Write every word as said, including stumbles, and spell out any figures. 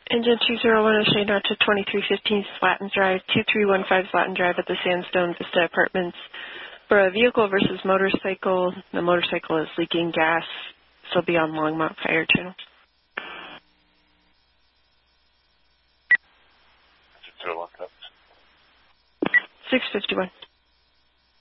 Engine two zero one is shade out to twenty-three fifteen Slatton Drive, two three one five Slatton Drive at the Sandstone Vista Apartments. For a vehicle versus motorcycle, the motorcycle is leaking gas. This will be on Longmont Fire Channel. six fifty-one.